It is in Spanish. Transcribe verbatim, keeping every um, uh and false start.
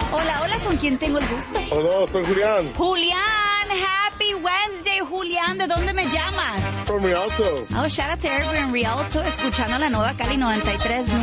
Hola, hola, ¿con quién tengo el gusto? Hola, soy Julián. Julián, happy Wednesday, Julián. ¿De dónde me llamas? From Rialto. Oh, shout out to everyone in Rialto, escuchando la nueva Cali noventa y tres.